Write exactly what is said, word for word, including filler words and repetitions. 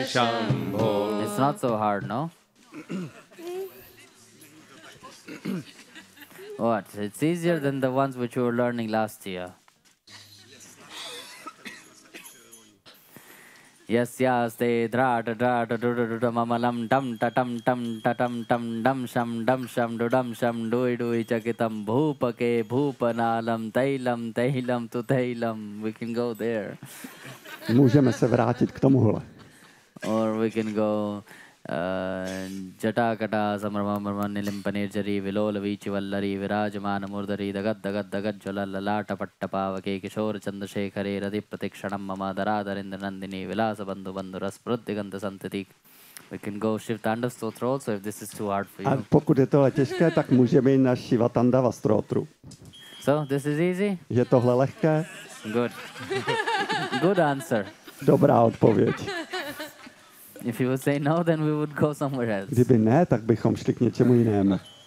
Shambho. It's not so hard, no? What? It's easier than the ones which you were learning last year. Yes, yes, they dra da dra da du du du du mamalam dum ta tum tum ta tum tum dum sham dum sham du dum sham dui dui chakitam bhupake bhupanalam tailam tailam tu tailam. We can go there. Můžeme se vrátit k tomuhle. Or we can go Jata Kata Samarman Nilim Panirjari Vilola Vichi Vallari Virajamana Murdari Dagat Dagat Dagat Jola Lalata Pattapavake Kishore Chandrasekhare Radhi Pratikshanam Mama Daradarinder Nandini Vilasa Bandhu Bandhuras Pruddhiganta Santatik. We can go shift Tandav also if this is too hard for you. A pokud je tohle těžké, tak můžeme jít na Shiva Tandava Stotru. So, this is easy? Je tohle lehké? Good. Good answer. Dobrá odpověď. If you would say no, then we would go somewhere else. Kdyby ne, tak bychom šli k něčemu jinému.